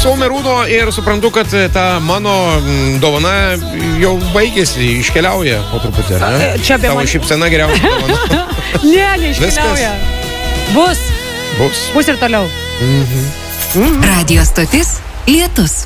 Klausau Merūno ir suprantu, kad ta mano dovana jau baigėsi, iškeliauja po truputį, ne? Čia apie tavo šypsena geriausia dovana. Ne, iškeliauja. Bus ir toliau. Radio stotis Lietus.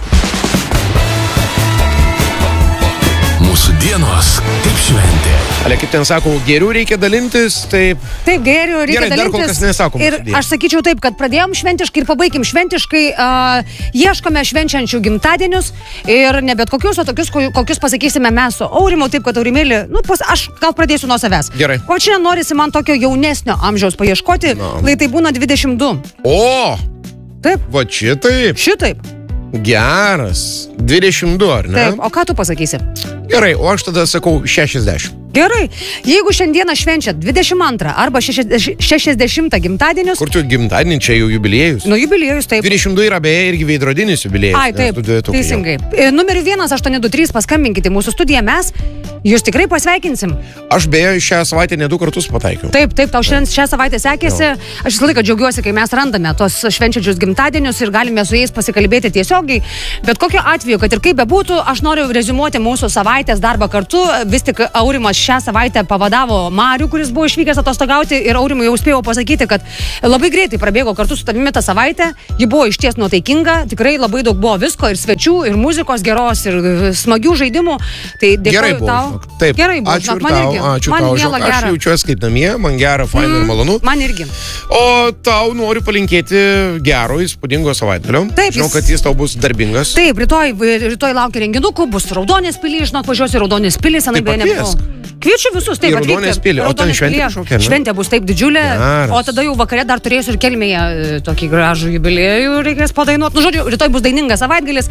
Mūsų dienos kaip šventė. Ale, kaip ten sako, geriau reikia dalintis, taip... Taip, geriau reikia dalintis. Dar kol kas nesakom. Ir aš sakyčiau taip, kad pradėjom šventiškai ir pabaikim šventiškai, ieškome švenčiančių gimtadienius ir ne bet kokius, o tokius, kokius pasakysime mes su Aurimu, taip kad Aurimėlį, aš gal pradėsiu nuo savęs. Gerai. O čia norisi man tokio jaunesnio amžiaus paieškoti, lai tai būna 22. O! Taip. Va šitaip. Šitaip. Geras. 22, ar ne? Taip, o ką tu pasakysi? Gerai, o aš tada sakau 60. Gerai, jeigu šiandieną švenčiat 22 arba 60 gimtadienius... Kur tu gimtadienį, čia jau jubiliejus? Nu, jubiliejus, taip. 22 yra beje irgi veidrodinis jubiliejus. Ai, taip, teisingai. Numeriu 1823 paskambinkite mūsų studiją, mes jūs tikrai pasveikinsim. Aš beje šią savaitę ne 2 kartus pataikiau. Taip, tau šią savaitę sekėsi. Aš visą laiką džiaugiuosi, kai mes randame tos švenčiančius gimtadienius ir galime su jais pasikalbėti tiesiogiai. Bet kokiu atveju, kad ir kaip bebūtų, aš noriu reziumuoti mūsų savaitės darbą kartu. Vis tik Aurimas šią savaitę pavadavo Marių, kuris buvo išvykęs atostogauti, ir Aurimui jau spėjau pasakyti, kad labai greitai prabėgo kartu su tavimi tą savaitę. Ji buvo išties nuotaikinga, tikrai labai daug buvo visko, ir svečių, ir muzikos geros, ir smagių žaidimų. Tai dėkoju tau. Taip, gerai buvo. Ačiū tau. Aš jaučiuosi kaip namie, man gera, faina ir malonu. Man irgi. O tau noriu palinkėti gero, įspūdingo savaitgalio. Žinau, kad jis tau bus darbingas. Taip, rytoj laukia renginukų, bus Raudonės pilį, žinok, važiuosiu Raudonės pilį, senai beje nebuvau. Kviečiu visus, taip, atvykti. O ten šventė kažkokia, ne? Šventė bus taip didžiulė, o tada jau vakare dar turėsiu ir Kelmėje tokį gražų jubiliejų, reikės padainuoti. Nu, žodžiu, rytoj bus dainingas savaitgalis.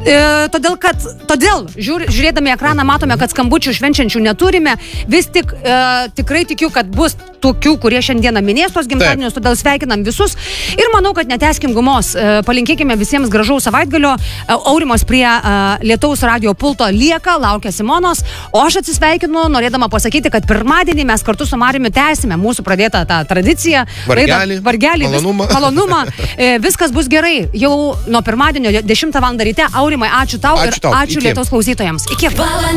Todėl, žiūrėdami ekraną, matome, kad skambučių švenčiančių neturime. Vis tik tikrai tikiu, kad bus tokių, kurie šiandieną minės tos gimtadienius, todėl sveikinam visus. Ir manau, kad neteskim gumos. Palinkėkime visiems gražaus savaitgalio. Aurimas prie Lietaus radio pulto lieka, laukia Simonos, o aš atsisveikinu, norėdama pasakyti, kad pirmadienį mes kartu su Mariumi tęsime mūsų pradėtą tą tradiciją. Vargelį, malonumą. Viskas bus gerai. Jau nuo pirmadienio 10 val. Ryte. Aurimai, ačiū tau ir ačiū Lietaus klausytojams. Iki.